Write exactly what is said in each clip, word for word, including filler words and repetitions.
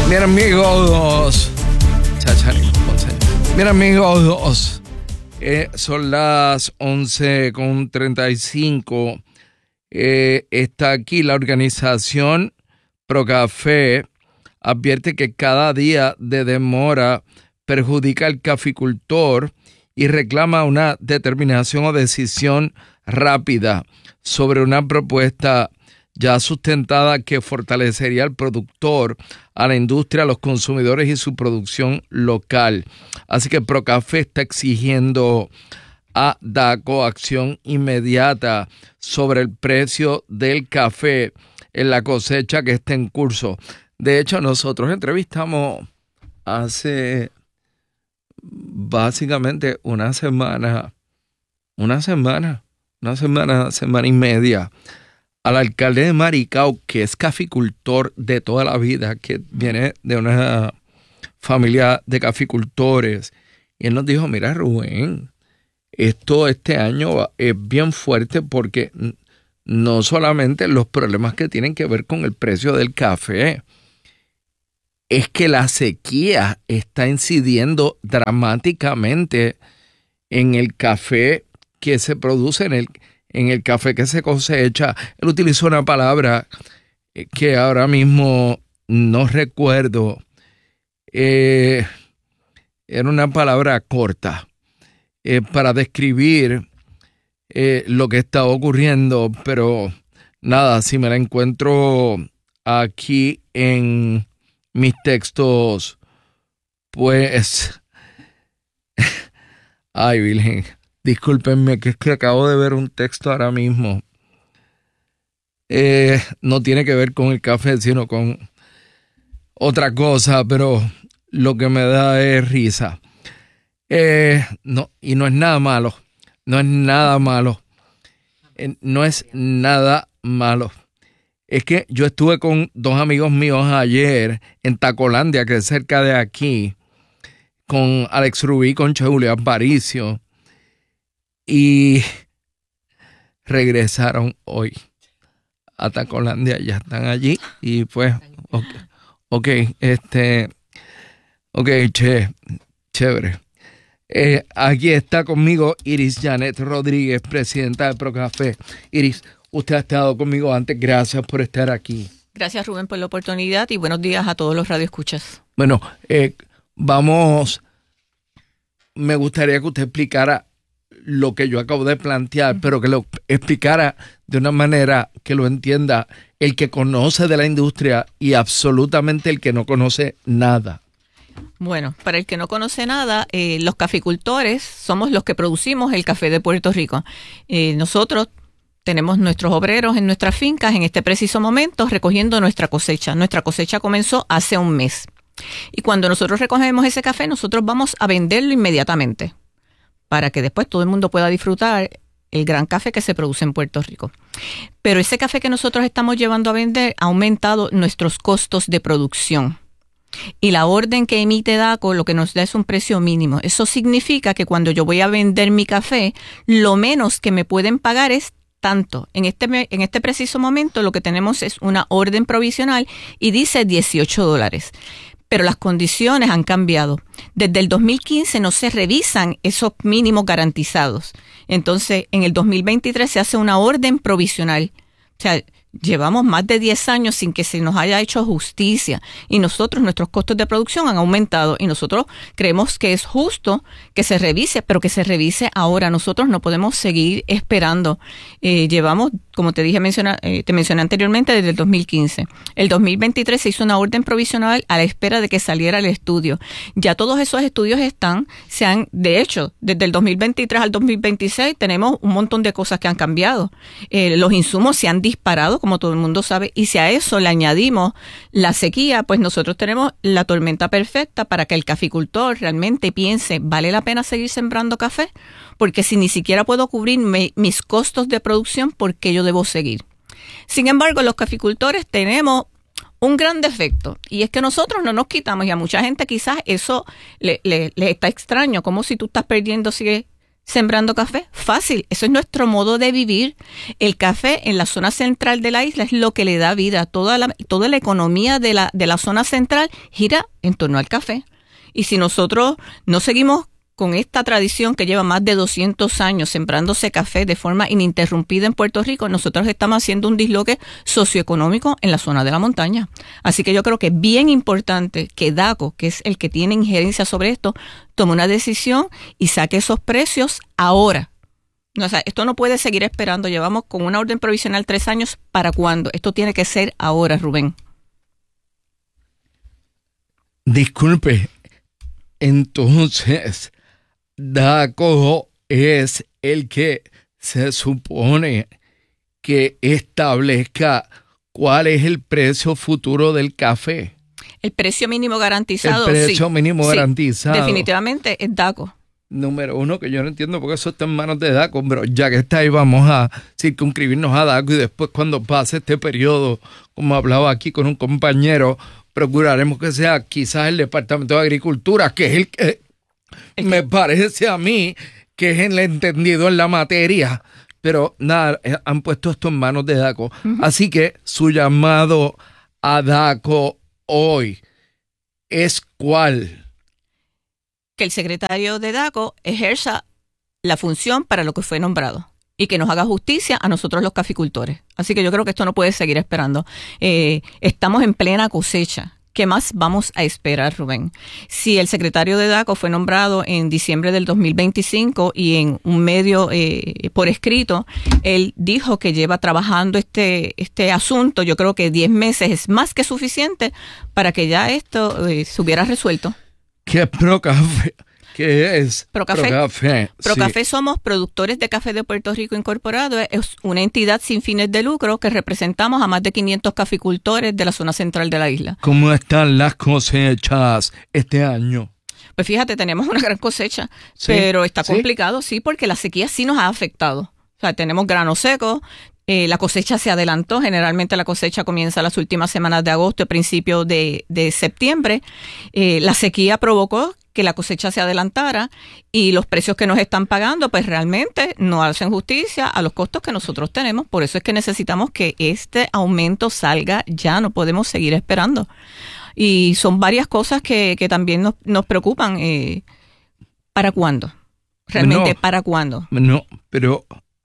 Bien, amigos. Bien, amigos. Eh, son las once con treinta y cinco. Eh, está aquí la organización Procafé. Advierte que cada día de demora perjudica al caficultor y reclama una determinación o decisión rápida sobre una propuesta ya sustentada que fortalecería al productor, a la industria, a los consumidores y su producción local. Así que Procafé está exigiendo a DACO acción inmediata sobre el precio del café en la cosecha que está en curso. De hecho, nosotros entrevistamos hace básicamente una semana, una semana, una semana, semana y media, al alcalde de Maricao, que es caficultor de toda la vida, que viene de una familia de caficultores. Y él nos dijo, mira, Rubén, esto este año es bien fuerte porque no solamente los problemas que tienen que ver con el precio del café, es que la sequía está incidiendo dramáticamente en el café que se produce, en el, en el café que se cosecha. Él utilizó una palabra que ahora mismo no recuerdo. Eh, era una palabra corta eh, para describir eh, lo que está ocurriendo, pero nada, si me la encuentro aquí en mis textos, pues, ay, Virgen, discúlpenme, que es que acabo de ver un texto ahora mismo. Eh, no tiene que ver con el café, sino con otra cosa, pero lo que me da es risa. Eh, no, y no es nada malo, no es nada malo, eh, no es nada malo. Es que yo estuve con dos amigos míos ayer en Tacolandia, que es cerca de aquí, con Alex Rubí, con Julio Aparicio, y regresaron hoy a Tacolandia, ya están allí, y pues, ok, okay este, ok, che, chévere. Eh, aquí está conmigo Iris Janet Rodríguez, presidenta de Procafé. Iris, usted ha estado conmigo antes, gracias por estar aquí. Gracias, Rubén, por la oportunidad y buenos días a todos los radioescuchas. Bueno, eh, vamos, me gustaría que usted explicara lo que yo acabo de plantear, uh-huh. pero que lo explicara de una manera que lo entienda el que conoce de la industria y absolutamente el que no conoce nada. Bueno, para el que no conoce nada, eh, los caficultores somos los que producimos el café de Puerto Rico. Eh, nosotros tenemos nuestros obreros en nuestras fincas en este preciso momento recogiendo nuestra cosecha. Nuestra cosecha comenzó hace un mes. Y cuando nosotros recogemos ese café, nosotros vamos a venderlo inmediatamente para que después todo el mundo pueda disfrutar el gran café que se produce en Puerto Rico. Pero ese café que nosotros estamos llevando a vender ha aumentado nuestros costos de producción. Y la orden que emite DACO lo que nos da es un precio mínimo. Eso significa que cuando yo voy a vender mi café, lo menos que me pueden pagar es tanto. En este, en este preciso momento lo que tenemos es una orden provisional y dice dieciocho dólares. Pero las condiciones han cambiado. Desde el dos mil quince no se revisan esos mínimos garantizados. Entonces, en el dos mil veintitrés se hace una orden provisional. O sea, llevamos más de diez años sin que se nos haya hecho justicia y nosotros, nuestros costos de producción han aumentado y nosotros creemos que es justo que se revise, pero que se revise ahora. Nosotros no podemos seguir esperando. Eh, llevamos, como te dije, menciona, eh, te mencioné anteriormente, desde el dos mil quince. El dos mil veintitrés se hizo una orden provisional a la espera de que saliera el estudio. Ya todos esos estudios están, se han, de hecho, desde el dos mil veintitrés al dos mil veintiséis tenemos un montón de cosas que han cambiado. Eh, los insumos se han disparado, como todo el mundo sabe, y si a eso le añadimos la sequía, pues nosotros tenemos la tormenta perfecta para que el caficultor realmente piense, ¿vale la pena seguir sembrando café? Porque si ni siquiera puedo cubrir me, mis costos de producción, ¿por qué yo debo seguir? Sin embargo, los caficultores tenemos un gran defecto, y es que nosotros no nos quitamos, y a mucha gente quizás eso le, le, le está extraño, como si tú estás perdiendo, sigue sembrando café. Fácil, eso es nuestro modo de vivir. El café en la zona central de la isla es lo que le da vida. Toda la, toda la economía de la, de la zona central gira en torno al café. Y si nosotros no seguimos con esta tradición que lleva más de doscientos años sembrándose café de forma ininterrumpida en Puerto Rico, nosotros estamos haciendo un disloque socioeconómico en la zona de la montaña. Así que yo creo que es bien importante que DACO, que es el que tiene injerencia sobre esto, tome una decisión y saque esos precios ahora. O sea, esto no puede seguir esperando. Llevamos con una orden provisional tres años. ¿Para cuándo? Esto tiene que ser ahora, Rubén. Disculpe, entonces DACO es el que se supone que establezca cuál es el precio futuro del café. El precio mínimo garantizado. El precio sí, mínimo sí, garantizado. Definitivamente es DACO. Número uno, que yo no entiendo por qué eso está en manos de DACO, pero ya que está ahí vamos a circunscribirnos a DACO y después cuando pase este periodo, como hablaba aquí con un compañero, procuraremos que sea quizás el Departamento de Agricultura, que es el que me parece a mí que es el entendido en la materia, pero nada, han puesto esto en manos de DACO. Uh-huh. Así que su llamado a DACO hoy es ¿cuál? Que el secretario de DACO ejerza la función para lo que fue nombrado y que nos haga justicia a nosotros los caficultores. Así que yo creo que esto no puede seguir esperando. Eh, estamos en plena cosecha. ¿Qué más vamos a esperar, Rubén? Si el secretario de DACO fue nombrado en diciembre del dos mil veinticinco y en un medio eh, por escrito, él dijo que lleva trabajando este, este asunto, yo creo que diez meses es más que suficiente para que ya esto eh, se hubiera resuelto. ¿Qué es Procafé? ¿Qué es Procafé? Procafé, Procafé sí. Somos productores de café de Puerto Rico Incorporado. Es una entidad sin fines de lucro que representamos a más de quinientos caficultores de la zona central de la isla. ¿Cómo están las cosechas este año? Pues fíjate, tenemos una gran cosecha, ¿sí? Pero está complicado, ¿sí? sí, porque la sequía sí nos ha afectado. O sea, tenemos grano seco, eh, la cosecha se adelantó. Generalmente la cosecha comienza las últimas semanas de agosto y principios de, de septiembre. Eh, la sequía provocó que la cosecha se adelantara y los precios que nos están pagando pues realmente no hacen justicia a los costos que nosotros tenemos. Por eso es que necesitamos que este aumento salga ya, no podemos seguir esperando. Y son varias cosas que, que también nos, nos preocupan. Eh, ¿Para cuándo? Realmente, no, ¿para cuándo? No, pero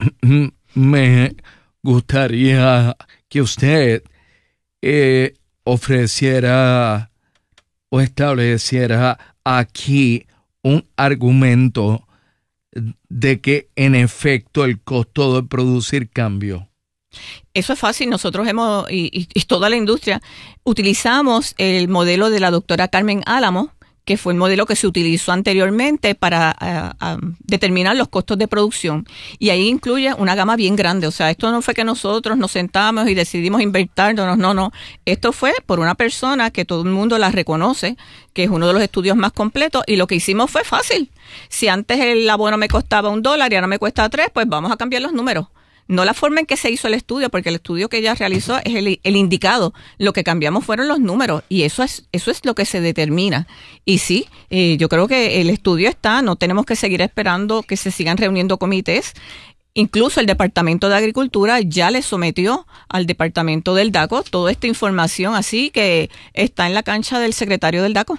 me gustaría que usted eh, ofreciera o estableciera aquí un argumento de que en efecto el costo de producir cambió. Eso es fácil. Nosotros hemos, y, y, y toda la industria, utilizamos el modelo de la doctora Carmen Álamo, que fue el modelo que se utilizó anteriormente para uh, uh, determinar los costos de producción. Y ahí incluye una gama bien grande. O sea, esto no fue que nosotros nos sentamos y decidimos invertirnos. No, no. Esto fue por una persona que todo el mundo la reconoce, que es uno de los estudios más completos. Y lo que hicimos fue fácil. Si antes el abono me costaba un dólar y ahora me cuesta tres, pues vamos a cambiar los números. No la forma en que se hizo el estudio, porque el estudio que ella realizó es el, el indicado. Lo que cambiamos fueron los números y eso es eso es lo que se determina. Y sí, eh, yo creo que el estudio está, no tenemos que seguir esperando que se sigan reuniendo comités. Incluso el Departamento de Agricultura ya le sometió al Departamento del DACO toda esta información, así que está en la cancha del secretario del DACO.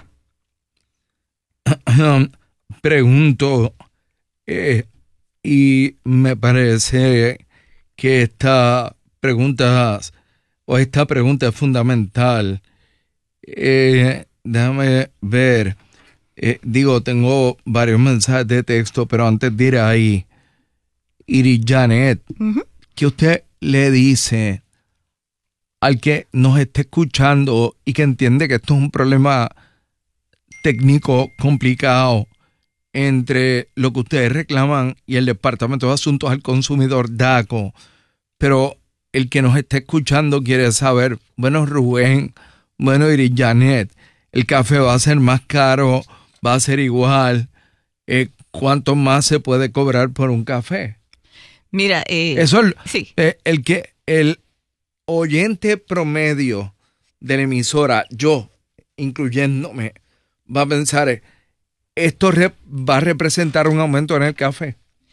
Pregunto, eh, y me parece que esta pregunta o esta pregunta es fundamental. Eh, déjame ver. Eh, digo, tengo varios mensajes de texto, pero antes de ir ahí, Iris Janet, uh-huh. ¿qué usted le dice al que nos esté escuchando y que entiende que esto es un problema técnico complicado entre lo que ustedes reclaman y el Departamento de Asuntos al Consumidor DACO, pero el que nos está escuchando quiere saber, bueno, Rubén, bueno, Iris Janet, el café va a ser más caro, va a ser igual, eh, ¿cuánto más se puede cobrar por un café? Mira, eh, eso es sí. eh, el que el oyente promedio de la emisora, yo incluyéndome, va a pensar, ¿esto re- va a representar un aumento en el café?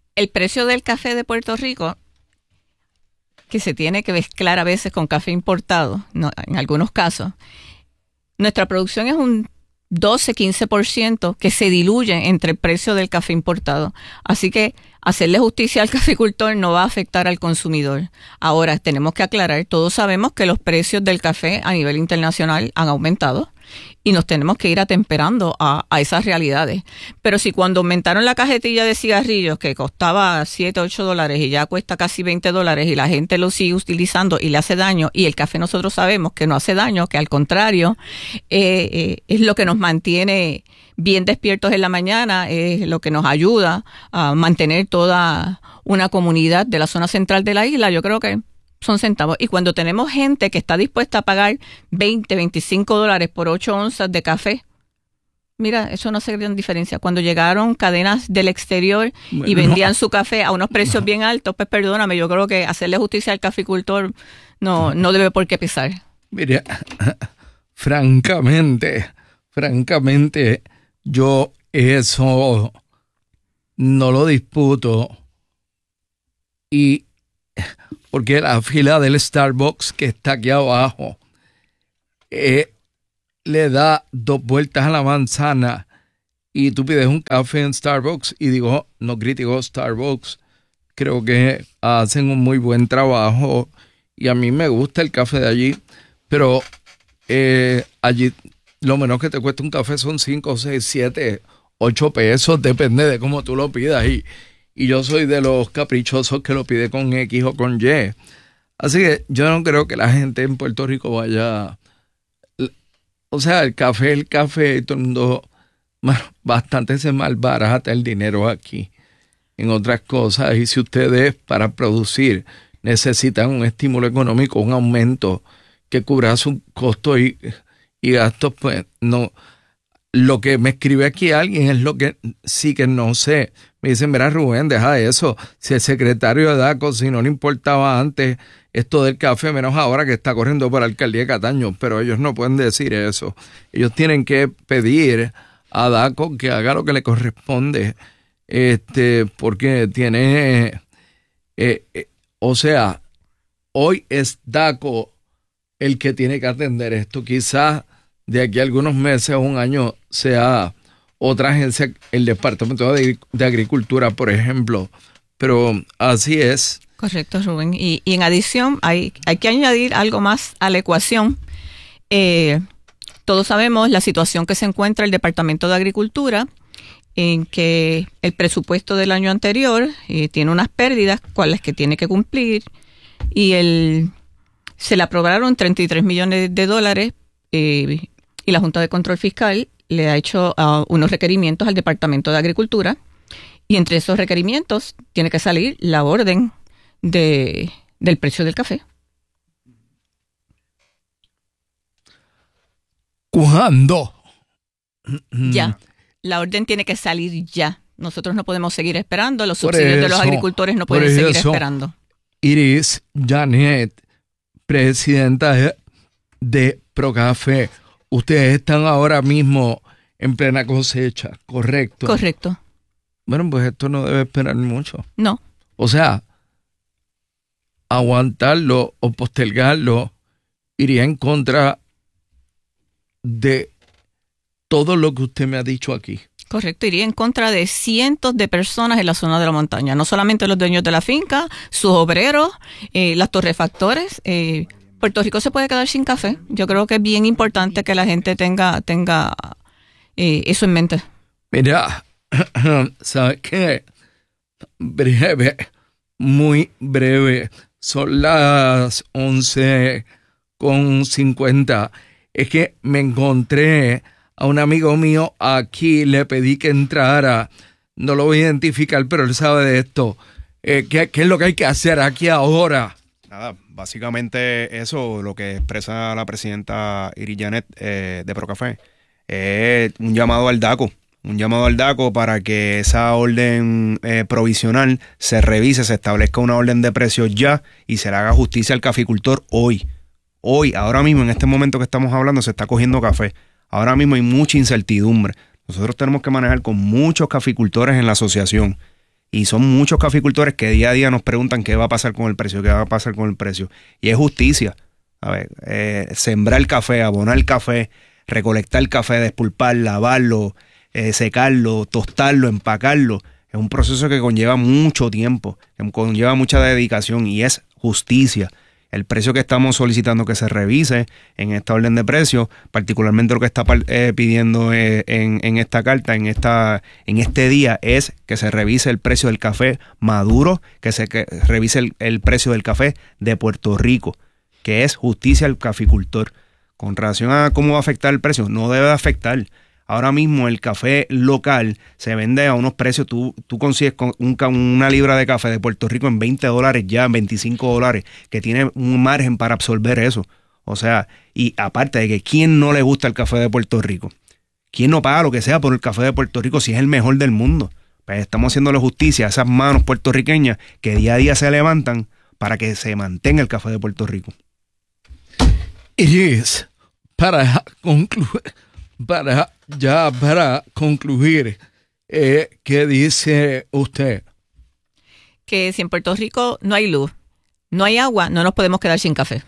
El precio del café de Puerto Rico, que se tiene que mezclar a veces con café importado, no, en algunos casos, nuestra producción es un doce a quince por ciento que se diluye entre el precio del café importado. Así que hacerle justicia al caficultor no va a afectar al consumidor. Ahora, tenemos que aclarar, todos sabemos que los precios del café a nivel internacional han aumentado y nos tenemos que ir atemperando a, a esas realidades. Pero si cuando aumentaron la cajetilla de cigarrillos, que costaba siete, ocho dólares y ya cuesta casi veinte dólares y la gente lo sigue utilizando y le hace daño, y el café nosotros sabemos que no hace daño, que al contrario, eh, eh, es lo que nos mantiene bien despiertos en la mañana, es lo que nos ayuda a mantener toda una comunidad de la zona central de la isla. Yo creo que son centavos. Y cuando tenemos gente que está dispuesta a pagar veinte, veinticinco dólares por ocho onzas de café, mira, eso no hace gran diferencia. Cuando llegaron cadenas del exterior bueno, y vendían no. su café a unos precios no. bien altos, pues perdóname, yo creo que hacerle justicia al caficultor no, no debe por qué pesar. Mira, francamente, francamente, yo eso no lo disputo. Y porque la fila del Starbucks que está aquí abajo eh, le da dos vueltas a la manzana y tú pides un café en Starbucks y digo, no critico Starbucks, creo que hacen un muy buen trabajo y a mí me gusta el café de allí, pero eh, allí lo menos que te cuesta un café son cinco, seis, siete, ocho pesos, depende de cómo tú lo pidas y Y yo soy de los caprichosos que lo pide con X o con Y. Así que yo no creo que la gente en Puerto Rico vaya... O sea, el café, el café, y todo el mundo... Bueno, bastante se malbarata el dinero aquí en otras cosas. Y si ustedes para producir necesitan un estímulo económico, un aumento que cubra sus costos y, y gastos, pues no... Lo que me escribe aquí alguien es lo que sí que no sé. Me dicen, mira Rubén, deja eso. Si el secretario de DACO, si no le importaba antes esto del café, menos ahora que está corriendo por la alcaldía de Cataño. Pero ellos no pueden decir eso. Ellos tienen que pedir a DACO que haga lo que le corresponde. Este, porque tiene... Eh, eh, o sea, hoy es DACO el que tiene que atender esto. Quizás de aquí a algunos meses o un año sea otra agencia, el Departamento de, de Agricultura, por ejemplo. Pero así es. Correcto, Rubén. Y, y en adición, hay, hay que añadir algo más a la ecuación. Eh, todos sabemos la situación que se encuentra el Departamento de Agricultura, en que el presupuesto del año anterior eh, tiene unas pérdidas con las que tiene que cumplir, y el, se le aprobaron treinta y tres millones de dólares, eh, y la Junta de Control Fiscal le ha hecho uh, unos requerimientos al Departamento de Agricultura, y entre esos requerimientos tiene que salir la orden de, del precio del café. ¿Cuándo? Ya. La orden tiene que salir ya. Nosotros no podemos seguir esperando. Los subsidios eso, de los agricultores no pueden seguir eso, esperando. Iris Janet, presidenta de, de Procafé, ustedes están ahora mismo en plena cosecha, ¿correcto? Correcto. Bueno, pues esto no debe esperar mucho. No. O sea, aguantarlo o postergarlo iría en contra de todo lo que usted me ha dicho aquí. Correcto, iría en contra de cientos de personas en la zona de la montaña, no solamente los dueños de la finca, sus obreros, eh, las torrefactores. Eh, Puerto Rico se puede quedar sin café. Yo creo que es bien importante que la gente tenga, tenga eh, eso en mente. Mira, ¿sabes qué? Breve, muy breve. Son las once con cincuenta. Es que me encontré a un amigo mío aquí, le pedí que entrara. No lo voy a identificar, pero él sabe de esto. Eh, ¿qué, ¿Qué es lo que hay que hacer aquí ahora? Nada, básicamente eso, lo que expresa la presidenta Iris Janet eh, de Procafé, es un llamado al DACO, un llamado al DACO para que esa orden eh, provisional se revise, se establezca una orden de precios ya y se le haga justicia al caficultor hoy. Hoy, ahora mismo, en este momento que estamos hablando, se está cogiendo café. Ahora mismo hay mucha incertidumbre. Nosotros tenemos que manejar con muchos caficultores en la asociación Y son muchos caficultores que día a día nos preguntan qué va a pasar con el precio, qué va a pasar con el precio. Y es justicia. A ver, eh, sembrar el café, abonar el café, recolectar el café, despulpar, lavarlo, eh, secarlo, tostarlo, empacarlo. Es un proceso que conlleva mucho tiempo, que conlleva mucha dedicación y es justicia. El precio que estamos solicitando que se revise en esta orden de precios, particularmente lo que está eh, pidiendo eh, en, en esta carta, en, esta, en este día, es que se revise el precio del café maduro, que se que revise el, el precio del café de Puerto Rico, que es justicia al caficultor. Con relación a cómo va a afectar el precio, no debe afectar. Ahora mismo el café local se vende a unos precios, tú, tú consigues con un, una libra de café de Puerto Rico en veinte dólares ya, en veinticinco dólares, que tiene un margen para absorber eso. O sea, y aparte de que ¿quién no le gusta el café de Puerto Rico? ¿Quién no paga lo que sea por el café de Puerto Rico si es el mejor del mundo? Pues estamos haciéndole justicia a esas manos puertorriqueñas que día a día se levantan para que se mantenga el café de Puerto Rico. Iris, para concluir... Para, ya para concluir, eh, ¿qué dice usted? Que si en Puerto Rico no hay luz, no hay agua, no nos podemos quedar sin café.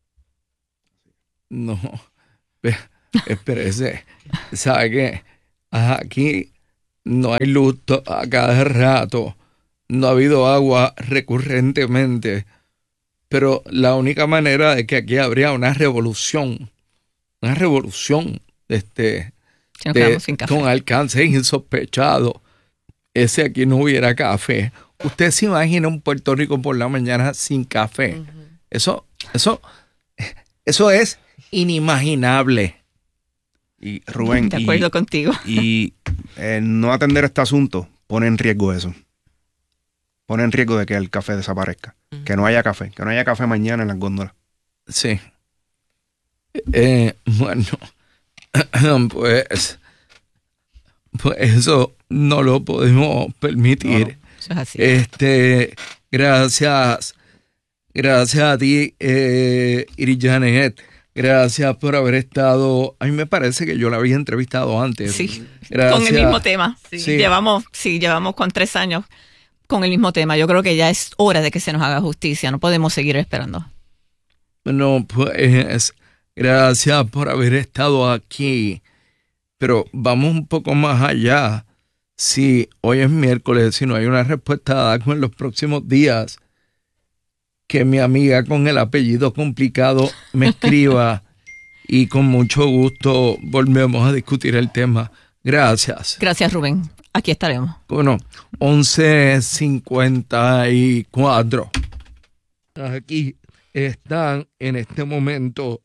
No, espérese, ¿sabe qué? Aquí no hay luz a cada rato, no ha habido agua recurrentemente, pero la única manera de que aquí habría una revolución, una revolución, Este, de, con alcance insospechado, ese aquí no hubiera café. Usted se imagina un Puerto Rico por la mañana sin café. Uh-huh. Eso, eso, eso es inimaginable. Y Rubén, de acuerdo y, contigo. Y eh, no atender este asunto pone en riesgo eso. Pone en riesgo de que el café desaparezca. Uh-huh. Que no haya café, que no haya café mañana en las góndolas. Sí. Eh, bueno. Pues, pues eso no lo podemos permitir. No, eso es así. Este, gracias, gracias a ti, eh, Iris Janet. Gracias por haber estado. A mí me parece que yo la había entrevistado antes. Sí, gracias. Con el mismo tema. Sí. Sí. Llevamos, sí, llevamos con tres años con el mismo tema. Yo creo que ya es hora de que se nos haga justicia. No podemos seguir esperando. No, pues. Gracias por haber estado aquí, pero vamos un poco más allá. Si hoy es miércoles, si no hay una respuesta dada en los próximos días, que mi amiga con el apellido complicado me escriba y con mucho gusto volvemos a discutir el tema. Gracias. Gracias, Rubén. Aquí estaremos. Bueno, once cincuenta y cuatro. Aquí están en este momento...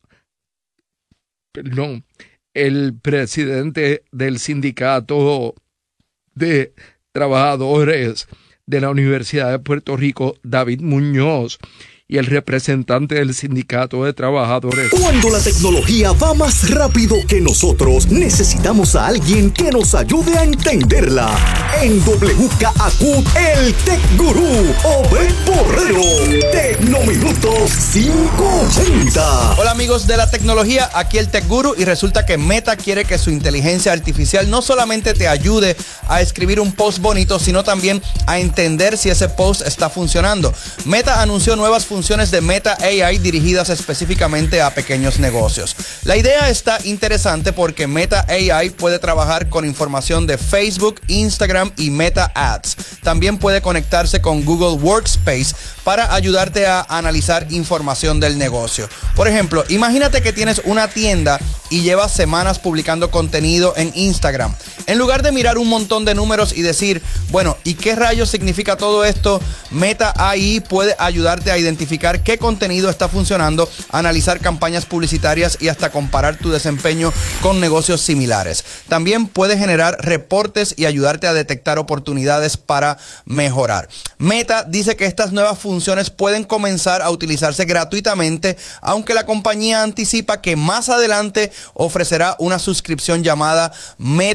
Perdón, el presidente del Sindicato de Trabajadores de la Universidad de Puerto Rico, David Muñoz, y el representante del Sindicato de Trabajadores. Cuando la tecnología va más rápido que nosotros, necesitamos a alguien que nos ayude a entenderla. En W K A Q, el Tech Gurú, Obed Borrero. Tecnominutos quinientos ochenta. Hola amigos de la tecnología, aquí el Tech Guru, y resulta que Meta quiere que su inteligencia artificial no solamente te ayude a escribir un post bonito, sino también a entender si ese post está funcionando. Meta anunció nuevas funciones funciones de Meta A I dirigidas específicamente a pequeños negocios. La idea está interesante porque Meta A I puede trabajar con información de Facebook, Instagram y Meta Ads. También puede conectarse con Google Workspace para ayudarte a analizar información del negocio. Por ejemplo, imagínate que tienes una tienda y llevas semanas publicando contenido en Instagram. En lugar de mirar un montón de números y decir, bueno, ¿y qué rayos significa todo esto? Meta A I puede ayudarte a identificar qué contenido está funcionando, analizar campañas publicitarias y hasta comparar tu desempeño con negocios similares. También puede generar reportes y ayudarte a detectar oportunidades para mejorar. Meta dice que estas nuevas funciones pueden comenzar a utilizarse gratuitamente, aunque la compañía anticipa que más adelante ofrecerá una suscripción llamada Meta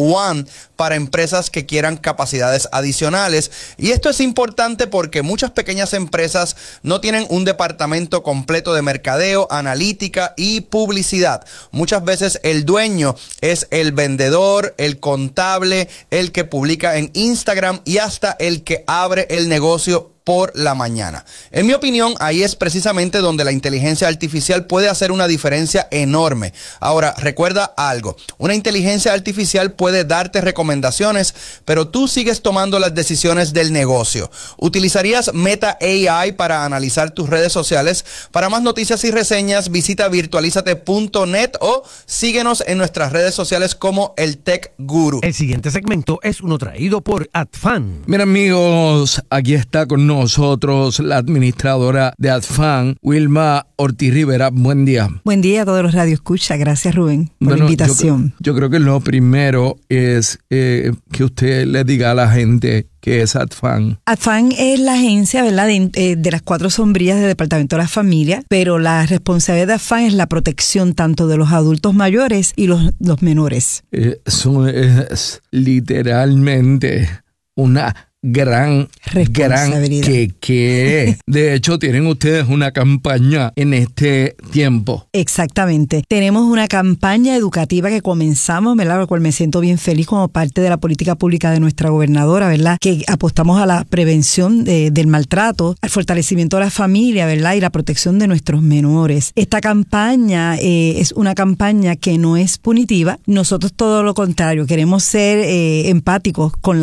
One para empresas que quieran capacidades adicionales. Y esto es importante porque muchas pequeñas empresas no tienen un departamento completo de mercadeo, analítica y publicidad. Muchas veces el dueño es el vendedor, el contable, el que publica en Instagram y hasta el que abre el negocio por la mañana. En mi opinión, ahí es precisamente donde la inteligencia artificial puede hacer una diferencia enorme. Ahora, recuerda algo, una inteligencia artificial puede darte recomendaciones, pero tú sigues tomando las decisiones del negocio. ¿Utilizarías Meta A I para analizar tus redes sociales? Para más noticias y reseñas, visita virtualizate punto net o síguenos en nuestras redes sociales como el Tech Guru. El siguiente segmento es uno traído por Adfan. Mira, amigos, aquí está con nosotros nosotros la administradora de Adfan, Wilma Ortiz Rivera. Buen día. Buen día a todos los radioescuchas. Gracias, Rubén, por bueno, la invitación. Yo, yo creo que lo primero es eh, que usted le diga a la gente qué es Adfan. Adfan es la agencia, ¿verdad?, de, eh, de las cuatro sombrillas del Departamento de la Familia, pero la responsabilidad de Adfan es la protección tanto de los adultos mayores y los, los menores. Eh, Eso es literalmente una gran, gran que, que de hecho tienen ustedes una campaña en este tiempo. Exactamente. Tenemos una campaña educativa que comenzamos, ¿verdad?, lo cual me siento bien feliz como parte de la política pública de nuestra gobernadora, ¿verdad?, que apostamos a la prevención de, del maltrato, al fortalecimiento de la familia, ¿verdad?, y la protección de nuestros menores. Esta campaña eh, es una campaña que no es punitiva. Nosotros todo lo contrario, queremos ser eh, empáticos con la